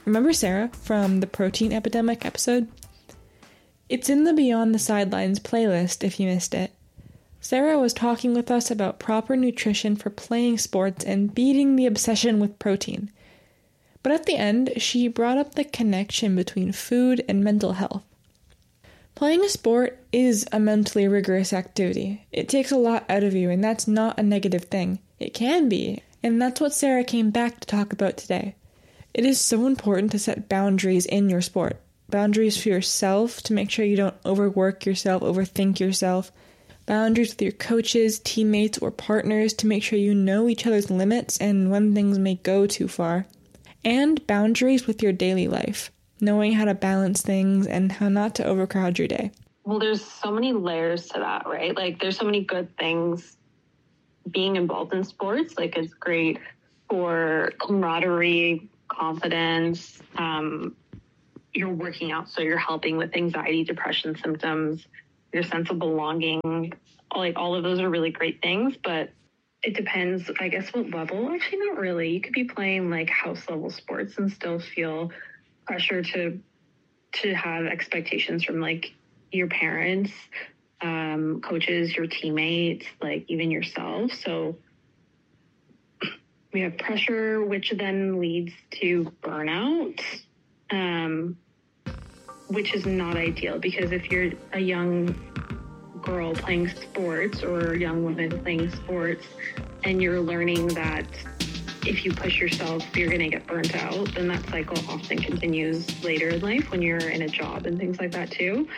Remember Sarah from the protein epidemic episode? It's in the Beyond the Sidelines playlist if you missed it. Sarah was talking with us about proper nutrition for playing sports and beating the obsession with protein. But at the end, she brought up the connection between food and mental health. Playing a sport is a mentally rigorous activity. It takes a lot out of you, and that's not a negative thing. It can be, and that's what Sarah came back to talk about today. It is so important to set boundaries in your sport. Boundaries for yourself to make sure you don't overwork yourself, overthink yourself. Boundaries with your coaches, teammates, or partners to make sure you know each other's limits and when things may go too far. And boundaries with your daily life. Knowing how to balance things and how not to overcrowd your day. Well, there's so many layers to that, right? Like, there's so many good things being involved in sports. Like, it's great for camaraderie, confidence. You're working out, so you're helping with anxiety, depression symptoms, your sense of belonging. Like, all of those are really great things, but it depends, I guess, what level. Actually, not really. You could be playing, like, house-level sports and still feel pressure to have expectations from, like, your parents, coaches, your teammates, like even yourself. So we have pressure, which then leads to burnout, which is not ideal, because if you're a young girl playing sports or a young woman playing sports and you're learning that if you push yourself, you're going to get burnt out, then that cycle often continues later in life when you're in a job and things like that too.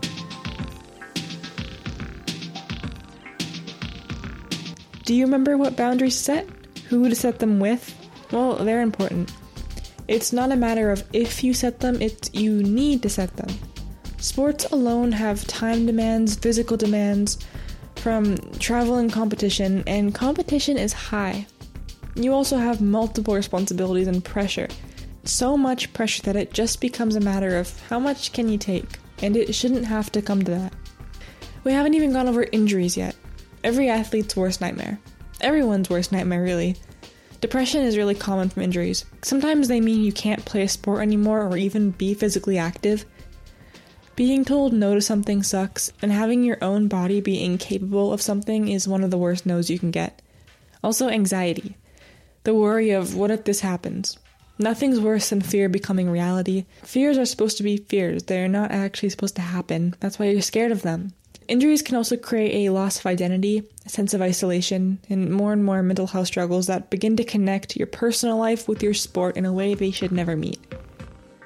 Do you remember what boundaries to set? Who to set them with? Well, they're important. It's not a matter of if you set them, it's you need to set them. Sports alone have time demands, physical demands, from travel and competition is high. You also have multiple responsibilities and pressure. So much pressure that it just becomes a matter of how much can you take, and it shouldn't have to come to that. We haven't even gone over injuries yet. Every athlete's worst nightmare. Everyone's worst nightmare, really. Depression is really common from injuries. Sometimes they mean you can't play a sport anymore or even be physically active. Being told no to something sucks, and having your own body be incapable of something is one of the worst no's you can get. Also, anxiety. The worry of, what if this happens? Nothing's worse than fear becoming reality. Fears are supposed to be fears. They're not actually supposed to happen. That's why you're scared of them. Injuries can also create a loss of identity, a sense of isolation, and more mental health struggles that begin to connect your personal life with your sport in a way they should never meet.